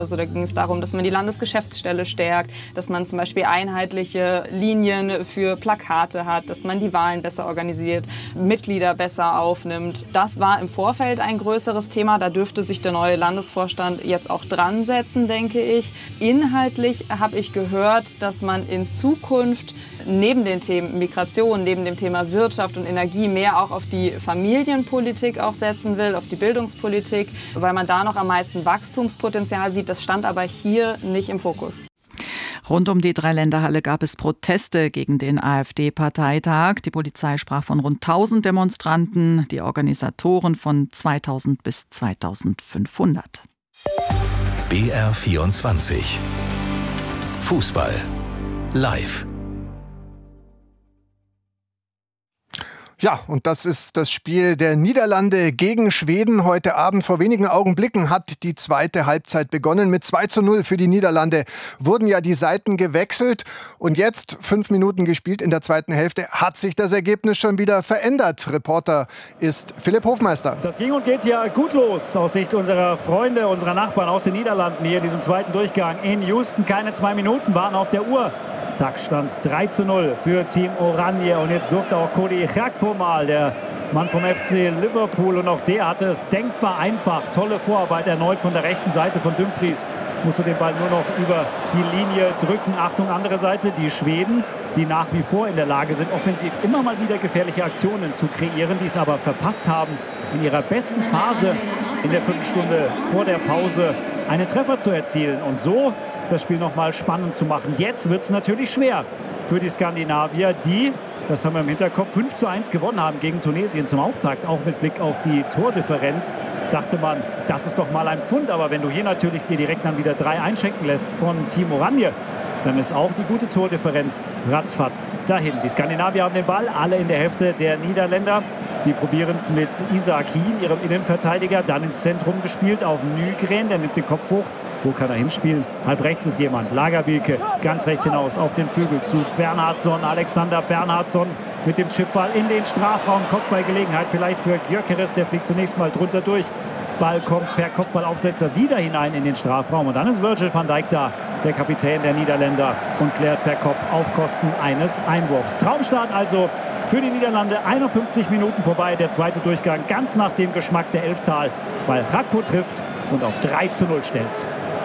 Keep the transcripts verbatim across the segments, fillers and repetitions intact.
Also da ging es darum, dass man die Landesgeschäftsstelle stärkt, dass man zum Beispiel einheitliche Linien für Plakate hat, dass man die Wahlen besser organisiert, Mitglieder besser aufnimmt. Das war im Vorfeld ein größeres Thema. Da dürfte sich der neue Landesvorstand jetzt auch dran setzen, denke ich. Inhaltlich habe ich gehört, dass man in Zukunft neben den Themen Migration, neben dem Thema Wirtschaft und Energie mehr auch auf die Familienpolitik auch setzen will, auf die Bildungspolitik, weil man da noch am meisten Wachstumspotenzial sieht. Das stand aber hier nicht im Fokus. Rund um die Dreiländerhalle gab es Proteste gegen den AfD-Parteitag. Die Polizei sprach von rund tausend Demonstranten, die Organisatoren von zweitausend bis zweitausendfünfhundert. B R vierundzwanzig Fußball live. Ja, und das ist das Spiel der Niederlande gegen Schweden. Heute Abend vor wenigen Augenblicken hat die zweite Halbzeit begonnen. Mit zwei zu null für die Niederlande wurden ja die Seiten gewechselt. Und jetzt, fünf Minuten gespielt in der zweiten Hälfte, hat sich das Ergebnis schon wieder verändert. Reporter ist Philipp Hofmeister. Das ging und geht ja gut los aus Sicht unserer Freunde, unserer Nachbarn aus den Niederlanden hier in diesem zweiten Durchgang in Houston. Keine zwei Minuten waren auf der Uhr. Zack, stand es drei zu null für Team Oranje. Und jetzt durfte auch Cody Gakpo mal, der Mann vom F C Liverpool. Und auch der hatte es denkbar einfach. Tolle Vorarbeit erneut von der rechten Seite von Dumfries. Musste den Ball nur noch über die Linie drücken. Achtung, andere Seite, die Schweden, die nach wie vor in der Lage sind, offensiv immer mal wieder gefährliche Aktionen zu kreieren, die es aber verpasst haben, in ihrer besten Phase in der Viertelstunde vor der Pause einen Treffer zu erzielen und so das Spiel noch mal spannend zu machen. Jetzt wird es natürlich schwer für die Skandinavier, die, das haben wir im Hinterkopf, fünf zu eins gewonnen haben gegen Tunesien zum Auftakt. Auch mit Blick auf die Tordifferenz dachte man, das ist doch mal ein Pfund. Aber wenn du hier natürlich dir direkt dann wieder drei einschenken lässt von Team Oranje, dann ist auch die gute Tordifferenz ratzfatz dahin. Die Skandinavier haben den Ball, alle in der Hälfte der Niederländer. Sie probieren es mit Isaac Hien, ihrem Innenverteidiger, dann ins Zentrum gespielt auf Nygren, der nimmt den Kopf hoch. Wo kann er hinspielen? Halb rechts ist jemand. Lagerbielke ganz rechts hinaus auf den Flügel zu Bernhardsson. Alexander Bernhardsson mit dem Chipball in den Strafraum. Kopfballgelegenheit vielleicht für Gyökeres. Der fliegt zunächst mal drunter durch. Ball kommt per Kopfballaufsetzer wieder hinein in den Strafraum. Und dann ist Virgil van Dijk da, der Kapitän der Niederländer, und klärt per Kopf auf Kosten eines Einwurfs. Traumstart also für die Niederlande. einundfünfzig Minuten vorbei. Der zweite Durchgang ganz nach dem Geschmack der Elftal, weil Gakpo trifft und auf drei zu null stellt.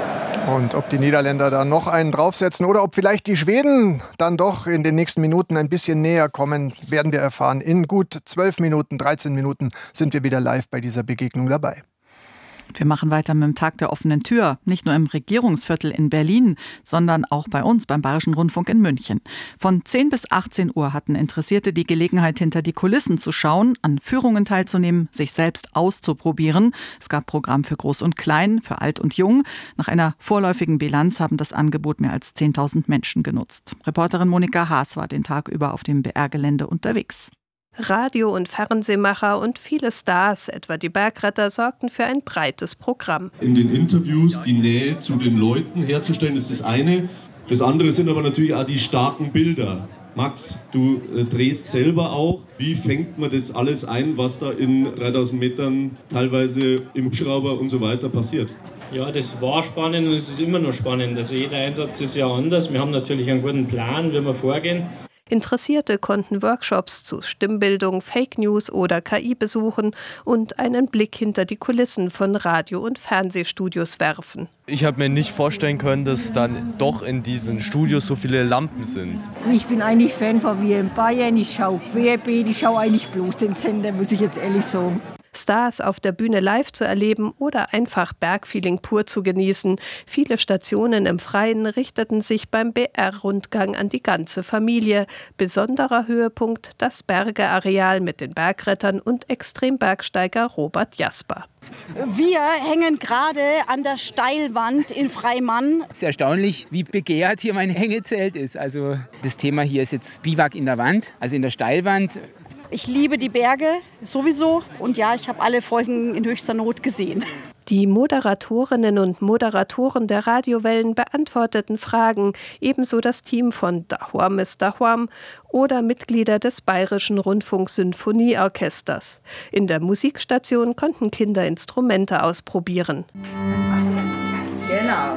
Und ob die Niederländer da noch einen draufsetzen oder ob vielleicht die Schweden dann doch in den nächsten Minuten ein bisschen näher kommen, werden wir erfahren. In gut zwölf Minuten, dreizehn Minuten sind wir wieder live bei dieser Begegnung dabei. Wir machen weiter mit dem Tag der offenen Tür. Nicht nur im Regierungsviertel in Berlin, sondern auch bei uns beim Bayerischen Rundfunk in München. Von zehn bis achtzehn Uhr hatten Interessierte die Gelegenheit, hinter die Kulissen zu schauen, an Führungen teilzunehmen, sich selbst auszuprobieren. Es gab Programm für Groß und Klein, für Alt und Jung. Nach einer vorläufigen Bilanz haben das Angebot mehr als zehntausend Menschen genutzt. Reporterin Monika Haas war den Tag über auf dem B R-Gelände unterwegs. Radio- und Fernsehmacher und viele Stars, etwa die Bergretter, sorgten für ein breites Programm. In den Interviews die Nähe zu den Leuten herzustellen, ist das eine. Das andere sind aber natürlich auch die starken Bilder. Max, du äh, drehst selber auch. Wie fängt man das alles ein, was da in dreitausend Metern teilweise im Hubschrauber und so weiter passiert? Ja, das war spannend und es ist immer noch spannend. Also jeder Einsatz ist ja anders. Wir haben natürlich einen guten Plan, wie wir vorgehen. Interessierte konnten Workshops zu Stimmbildung, Fake News oder K I besuchen und einen Blick hinter die Kulissen von Radio- und Fernsehstudios werfen. Ich habe mir nicht vorstellen können, dass dann doch in diesen Studios so viele Lampen sind. Ich bin eigentlich Fan von W M Bayern, ich schaue querbeet, ich schaue eigentlich bloß den Sender, muss ich jetzt ehrlich sagen. Stars auf der Bühne live zu erleben oder einfach Bergfeeling pur zu genießen. Viele Stationen im Freien richteten sich beim B R-Rundgang an die ganze Familie. Besonderer Höhepunkt das Bergeareal mit den Bergrettern und Extrembergsteiger Robert Jasper. Wir hängen gerade an der Steilwand in Freimann. Es ist erstaunlich, wie begehrt hier mein Hängezelt ist. Also das Thema hier ist jetzt Biwak in der Wand, also in der Steilwand. Ich liebe die Berge sowieso und ja, ich habe alle Folgen in höchster Not gesehen. Die Moderatorinnen und Moderatoren der Radiowellen beantworteten Fragen, ebenso das Team von Dahuam ist Dahuam oder Mitglieder des Bayerischen Rundfunk-Sinfonieorchesters. In der Musikstation konnten Kinder Instrumente ausprobieren. Genau.